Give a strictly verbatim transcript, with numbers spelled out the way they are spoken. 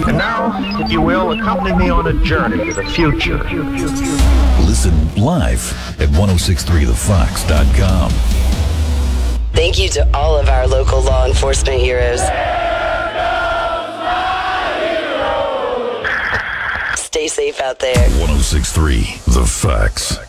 And now, if you will, accompany me on a journey to the future. Listen live at ten sixty-three the fox dot com. Thank you to all of our local law enforcement heroes. Stay safe out there. ten sixty-three The Fox.